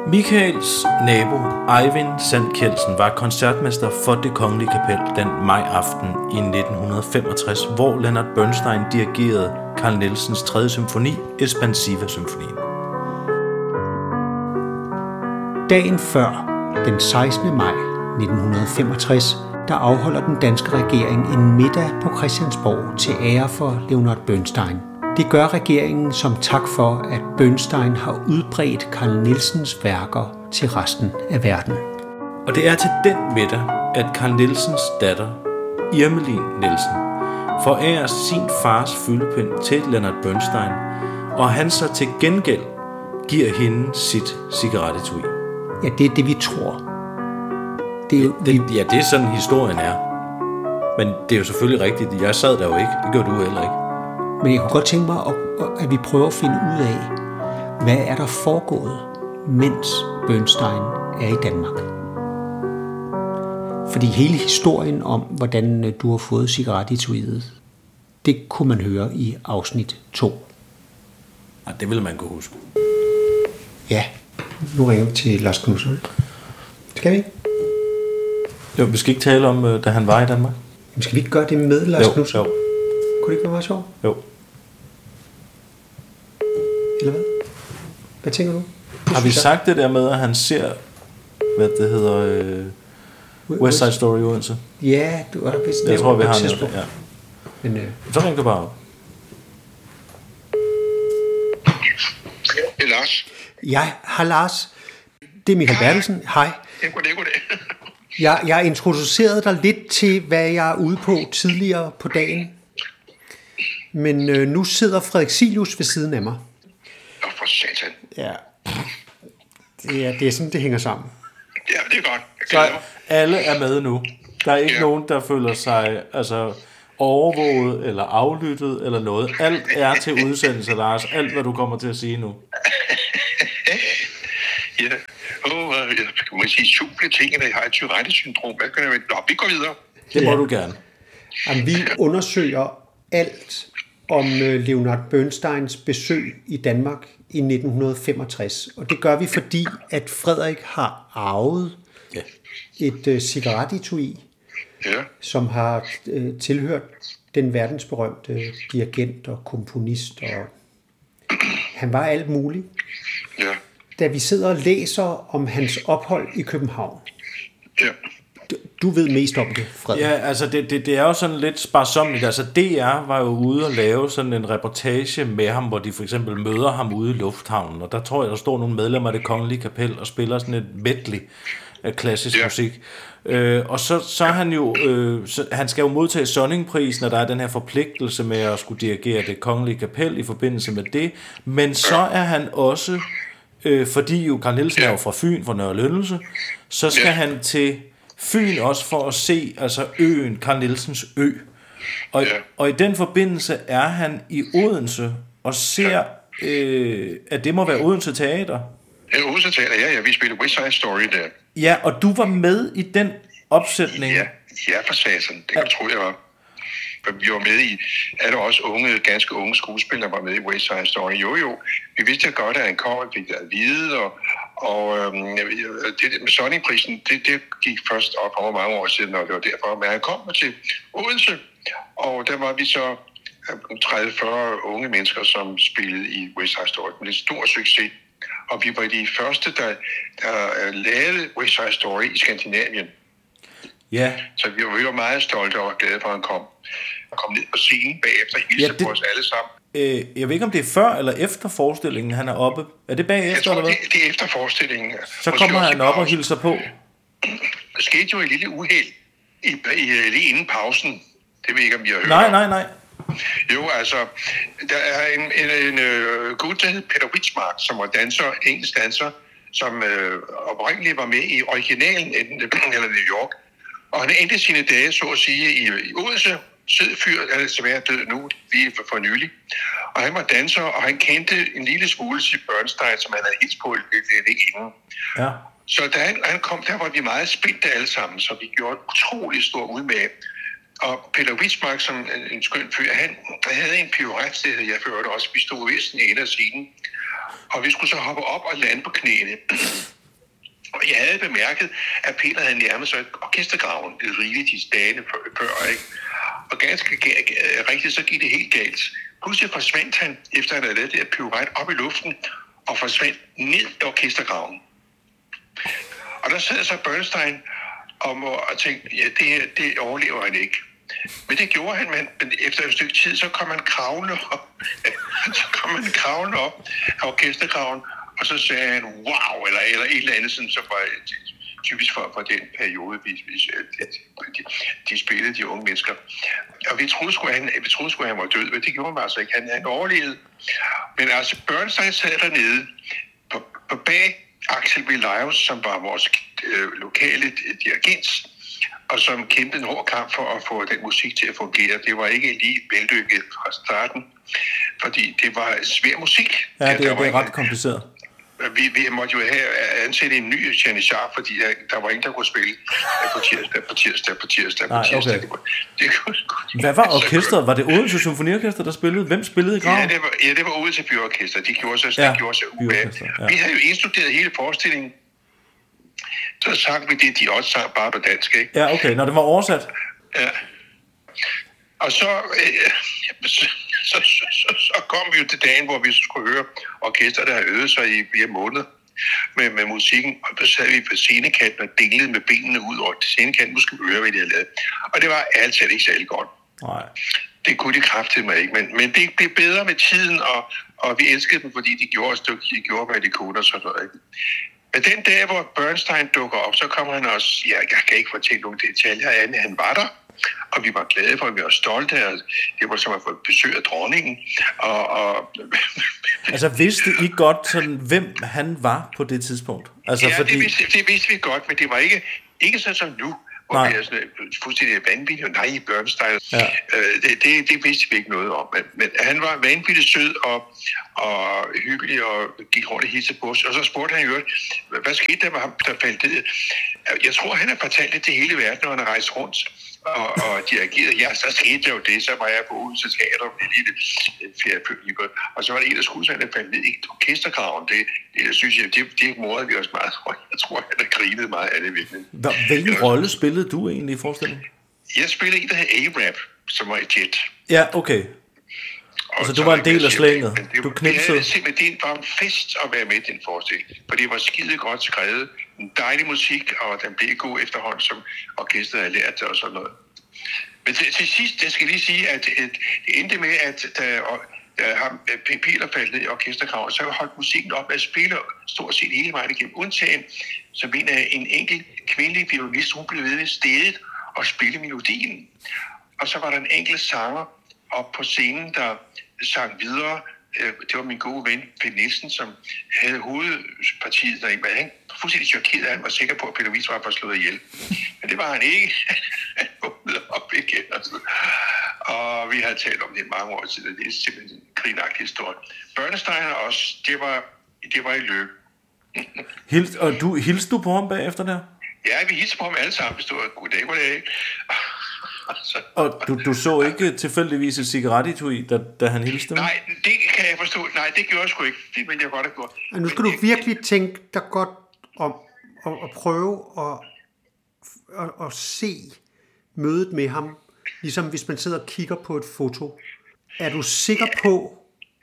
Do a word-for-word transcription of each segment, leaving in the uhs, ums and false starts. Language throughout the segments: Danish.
Michaels nabo, Eivind Sandkjeldsen, var koncertmester for Det Kongelige Kapel den majaften i nitten femogtres, hvor Leonard Bernstein dirigerede Carl Nielsens tredje symfoni, Espansiva-symfonien. Dagen før, den sekstende maj nitten femogtres, der afholder den danske regering en middag på Christiansborg til ære for Leonard Bernstein. Det gør regeringen som tak for, at Bernstein har udbredt Carl Nielsens værker til resten af verden. Og det er til den middag, at Carl Nielsens datter, Irmelin Nielsen, forærer sin fars fyldepind til Leonard Bernstein, og han så til gengæld giver hende sit cigarettetui. Ja, det er det, vi tror. Det er jo, det, ja, det er sådan, historien er. Men det er jo selvfølgelig rigtigt. Jeg sad der jo ikke. Det gjorde du heller ikke. Men jeg kunne godt tænke mig, at vi prøver at finde ud af, hvad er der foregået, mens Bernstein er i Danmark. Fordi hele historien om, hvordan du har fået cigarettetuiet, det kunne man høre i afsnit to. Ja, det ville man kunne huske. Ja, nu ringer vi til Lars Knudsen. Skal vi ikke? Jo, vi skal ikke tale om, da han var i Danmark. Men skal vi ikke gøre det med Lars jo, Knudsen? Jo. Kunne det ikke være meget sjovt? Jo. Eller hvad? Hvad tænker du? Det har vi sagt det der med, at han ser, hvad det hedder, øh, West Side Story i Odense? Ja, du har vist jeg tror, vi har det, ja. Men, øh... så ring du bare op. Det er Lars. Ja, hej Lars. Det er Michael Bertelsen. Hej. Det kunne det, kunne det. Jeg, jeg introducerede dig lidt til, hvad jeg er ude på tidligere på dagen. Men øh, nu sidder Frederik Silius ved siden af mig. Åh, for satan. Ja. Det er, det er sådan, det hænger sammen. Ja, det er godt. Så alle er med nu. Der er ikke ja. nogen, der føler sig altså, overvåget eller aflyttet eller noget. Alt er til udsendelse, Lars. Alt, hvad du kommer til at sige nu. Ja. Åh, jeg må sige super ting, at jeg har et Tourette-syndrom. Hvad kan jeg vente? Nå, vi går videre. Det må ja. du gerne. Jamen, vi undersøger alt om Leonard Bernsteins besøg i Danmark i nitten femogtres. Og det gør vi, fordi at Frederik har arvet ja. et uh, cigarettetui, ja. som har uh, tilhørt den verdensberømte uh, dirigent og komponist. Og han var alt muligt. Ja. Da vi sidder og læser om hans ophold i København. Ja. Du, du ved mest om det, Frederik. Ja, altså det, det, det er jo sådan lidt sparsomligt. Altså D R var jo ude og lave sådan en reportage med ham, hvor de for eksempel møder ham ude i lufthavnen. Og der tror jeg, der står nogle medlemmer af Det Kongelige Kapel og spiller sådan et medley af klassisk ja. musik. Øh, og så, så er han jo, øh, så, han skal jo modtage Sonningprisen, og der er den her forpligtelse med at skulle dirigere Det Kongelige Kapel i forbindelse med det. Men så er han også, øh, fordi jo Carl Nielsen er jo fra Fyn, fra Nørre Lyndelse, så skal ja. han til Fyn også for at se altså øen, Carl Nielsens ø. Og, ja. og i den forbindelse er han i Odense og ser, ja. øh, at det må være Odense Teater. Ja, Odense Teater, ja, ja, vi spiller West Side Story der. Ja, og du var med i den opsætning. Ja, ja for satan, det kan du tro, jeg var. Vi var med i, er der også unge, ganske unge skuespillere, var med i West Side Story. Jo, jo, vi vidste godt, at han kom, og fik det at vide, og, og øhm, det med Sonningprisen, det, det gik først op over mange år siden, og det var derfor, men han kom til Odense, og der var vi så tredive til fyrre unge mennesker, som spillede i West Side Story med en stor succes, og vi var de første, der, der lavede West Side Story i Skandinavien. Ja. Så vi var, vi var meget stolte og glade for, at han kom. Han kom ned på scenen bagefter, hilse ja, det... på os alle sammen. Øh, jeg ved ikke, om det er før eller efter forestillingen, han er oppe. Er det bagefter, jeg tror, eller hvad? Det, det er efter forestillingen. Så kommer han op og hilser på. Der skete jo et lille uheld i, i, lige inden pausen. Det ved jeg ikke, om vi har hørt. Nej, nej, nej. Jo, altså, der er en, en, en, en uh, gut, der hed Peter Witzmark, som var danser, engelsk danser, som øh, oprindeligt var med i originalen, eller New York. Og han endte sine dage, så at sige, i, i Odense. Sød fyr, han er desværre død nu, lige for, for nylig. Og han var danser, og han kendte en lille smule til Bernstein, som han havde hilst på lidt inden. Ja. Så da han, han kom, der var vi meget spændte alle sammen, så vi gjorde en utrolig stor udmage. Og Peter Witzmark, som en, en skøn fyr, han havde en pirouette, det havde jeg ført også. Vi stod ved sådan en af scenen, og vi skulle så hoppe op og lande på knæene. Og jeg havde bemærket, at Peter havde nærmet sig orkestergraven rigeligt i dagene før, ikke? Og ganske rigtigt, så gik det helt galt. Pludselig forsvandt han, efter han havde lavet det her pirouette op i luften, og forsvandt ned i orkestergraven. Og der sad så Bernstein og, og tænkte, ja, det her, det overlever han ikke. Men det gjorde han, men efter et stykke tid, så kom han kravlende op, så kom han kravlende op af orkestergraven, og så sagde han, wow, eller, eller et eller andet, sådan, så var typisk for, for den periode, vi, vi, de, de spillede, de unge mennesker. Og vi troede sgu, han, vi troede sgu, han var død, men det gjorde han altså ikke. Han, han overlevede. Men altså, Bernstein sad dernede på, på bag Axel Wilaeus, som var vores øh, lokale dirigent, og som kæmpede en hård kamp for at få den musik til at fungere. Det var ikke lige vellykket fra starten, fordi det var svær musik. Ja, det, der, der det er ret kompliceret. Vi, vi måtte jo have ansætte en ny janitjar, fordi der, der var ingen, der kunne spille på tirsdag, på tirsdag, på tirsdag, på tirsdag. Nej, okay. Det kunne, Hvad var orkestret? Var det Odense Symfoniorkester, der spillede? Hvem spillede i graven? Ja, det var, ja, det var Odense Byorkester. De gjorde sig, ja, de gjorde sig ja. Vi havde jo indstuderet hele forestillingen. Så sang vi det, de også sang bare på dansk, ikke? Ja, okay, når det var oversat. Ja. Og så, øh, så, så, så, så, så kom vi jo til dagen, hvor vi skulle høre orkester, der har øvet sig i flere måneder med, med musikken. Og så sad vi på scenekanten og dinglede med benene ud over scenekanten. Nu skal vi høre, hvad de havde lavet. Og det var altid ikke særlig godt. Nej. Det kunne de kraftedeme mig ikke, men, men det blev bedre med tiden, og, og vi elskede dem, fordi de gjorde et stykke, de gjorde, hvad de kunne og sådan noget. Men den dag, hvor Bernstein dukker op, så kommer han også, ja, jeg kan ikke fortælle nogle detaljer af han var der, og vi var glade for, at vi var stolte, og det var som at få et besøg af dronningen. Og, og altså vidste I godt, sådan, hvem han var på det tidspunkt? Altså, ja, fordi... det, vidste, det vidste vi godt, men det var ikke, ikke sådan som nu, hvor vi er sådan fuldstændig vanvittigt. Nej, Bernstein, ja. øh, det, det, det vidste vi ikke noget om. Men, men han var vanvittigt sød og, og hyggelig og gik rundt i hele på os. Og så spurgte han jo, hvad skete der med ham, der faldt ned? Jeg tror, han har fortalt det til hele verden, når han har rejst rundt og, og dirigeret. Ja, så skete der jo det. Så var jeg på Odense Teater med en lille fjerdepublikum. Og så var det en af skuespillerne, der faldt ned i orkestergraven. Det, det synes jeg, det, det morede vi også meget. Jeg tror, han har grinet meget af det virkelig. Hvilken var... rolle spillede du egentlig i forestillingen? Jeg spillede en, der hed A-Rap, som var et jet. Ja, okay. Og så du var en del af slænget. Du knipsede. Det simpelthen var en fest at være med i den forestilling. For det var skide godt skrevet. En dejlig musik, og den blev god efterhånden, som orkestret havde lært og sådan noget. Men til, til sidst, jeg skal lige sige, at, at det endte med, at da, da ham, Peter faldt ned i orkestergraven, så holdt musikken op med at spille stort set hele vejen igennem. Undtagen, så mener jeg, en enkelt kvindelig violinist, hun blev ved ved stedet og spille melodien. Og så var der en enkelt sanger op på scenen, der sang videre. Det var min gode ven, Peter Nielsen, som havde hovedpartiet derinde. Men han var fuldstændig chokeret, at han var sikker på, at Peter Wies var for slået ihjel. Men det var han ikke. Han vågnede op igen. Og, og vi havde talt om det mange år siden. Det er simpelthen en grinagtig historie. Bernstein også, det var, det var i løb. Hils, og du, hilste du på ham bagefter der? Ja, vi hilste på ham alle sammen. Vi stod og goddag, goddag. Altså. Og du, du så ikke tilfældigvis et cigarettetui, da, da han hilste? Nej, det kan jeg forstå. Nej, det gjorde jeg sgu ikke. Det ville jeg godt have gjort. Og nu skal du virkelig tænke dig godt om og, og prøve at, at, at se mødet med ham, ligesom hvis man sidder og kigger på et foto. Er du sikker på...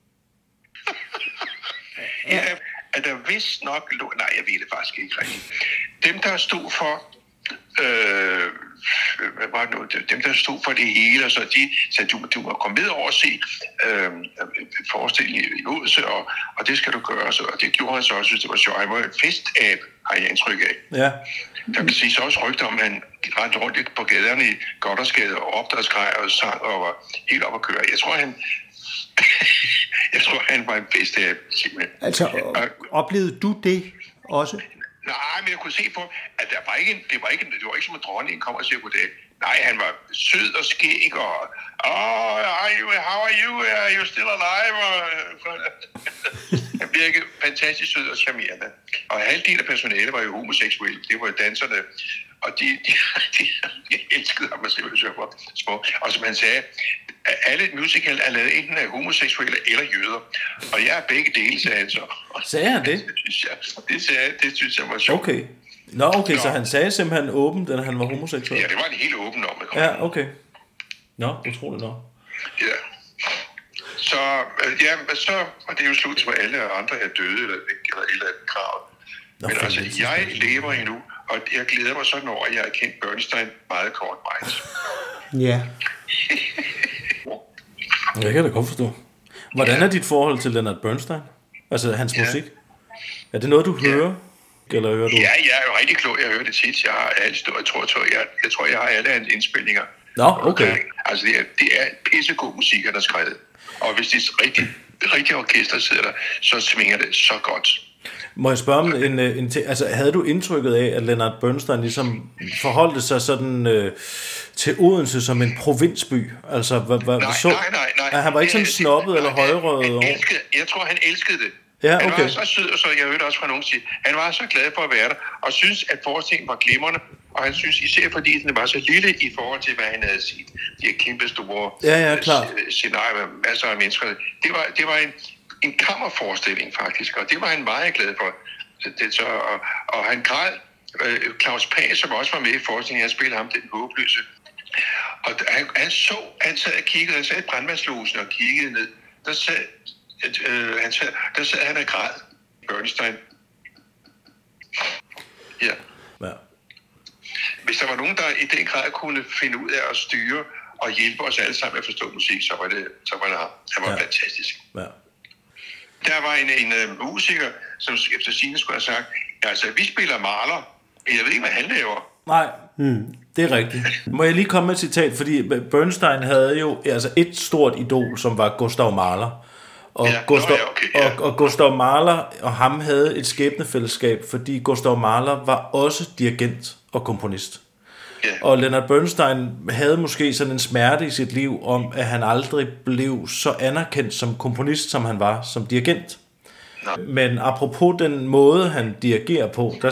ja, at der vist nok... Nej, jeg ved det faktisk ikke rigtigt. Dem, der stod for... Øh, hvad var det nu? Dem, der stod for det hele, og så de sagde, du, du må komme med over og se øh, forestillingen i Odense, og, og det skal du gøre. Så, og det gjorde han så også, hvis det var sjovt. Han var en festab, har jeg indtryk af. Ja. Der kan sige så også rygter om, at han rendte rundt på gaderne i Goddersgade og råbte og skreg og sang og var helt op at køre. Jeg tror, han jeg tror, han var en festab, simpelthen. Altså, oplevede du det også? Nej, men jeg kunne se på, at der var ikke, det var ikke, det var ikke som, at dronningen kom og siger goddag. Nej, han var sød og skæg, og oh, are you, how are you? Are you still alive? Han virkede fantastisk sød og charmerende. Og halvdelen af personalet var jo homoseksuelle. Det var jo danserne. Og de, de, de, de elskede ham, at se, hvad var små. Og som han sagde, alle musical er lavet enten af homoseksuelle eller jøder. Og jeg er begge dele, sagde han så. Sagde han det? Det synes jeg, det sagde jeg, det synes jeg var sjovt. Okay. Nå, okay, Nå. Så han sagde simpelthen åbent, at han var homoseksuel? Ja, det var han helt åben om. Ja, okay. Nå, utroligt nok. Ja. Så, ja, så var det jo slut, hvor alle andre er døde, eller, eller, eller krav. Men altså, jeg lever endnu, og jeg glæder mig sådan over, at jeg har kendt Bernstein meget kort vejs. Ja. Jeg kan da godt forstå. Hvordan er dit forhold til Leonard Bernstein? Altså hans ja. musik? Er det noget, du ja. hører? Eller hører du? Ja, jeg er jo rigtig klog. Jeg hører det tit. Jeg har alt stået, jeg tror, jeg, tror, jeg, jeg tror, jeg har alle hans indspilninger. Nå, okay. Altså, det er, det er pissegod musik, der er skrevet. Og hvis det er rigtig, rigtig orkester sidder der, så svinger det så godt. Må jeg spørge om en, en ting? Altså, havde du indtrykket af, at Leonard Bernstein ligesom forholdte sig sådan øh, til Odense som en provinsby? Altså, hvad, hvad, nej, så, nej, nej, nej. Han var ikke sådan snobbet eller højrøget over? Jeg tror, han elskede det. Ja, okay. Han var så sød, og så jeg hørte også fra nogen sige, han var så glad for at være der, og synes, at forestillingen var glimrende, og han synes især, fordi den var så lille i forhold til, hvad han havde set. De her kæmpe store ja, ja, klart. scenarier med masser af mennesker. Det var, det var en, en kammerforestilling faktisk, og det var han meget glad for. Det, så, og, og han græd, øh, Claus Pag, som også var med i forestillingen, han spillede ham den håbløse. Og han, han så, han sad og kiggede, han sad i brandmandslogen og kiggede ned, der sad Øh, han sad, der sad han og græd. Bernstein. Ja. ja. Hvis der var nogen, der i den grad kunne finde ud af at styre og hjælpe os alle sammen at forstå musik, så var det, så var det ham. Han var ja. fantastisk. Ja. Der var en, en uh, musiker, som efter Signe skulle have sagt, altså, vi spiller Mahler, men jeg ved ikke, hvad han laver. Nej, hmm, det er rigtigt. Må jeg lige komme med et citat, fordi Bernstein havde jo altså et stort idol, som var Gustav Mahler. Og, ja, Gustav, ja, okay, ja. og, og Gustav Mahler og ham havde et skæbnefællesskab, fordi Gustav Mahler var også dirigent og komponist. Ja. Og Leonard Bernstein havde måske sådan en smerte i sit liv om, at han aldrig blev så anerkendt som komponist, som han var som dirigent. Nej. Men apropos den måde, han dirigerer på, der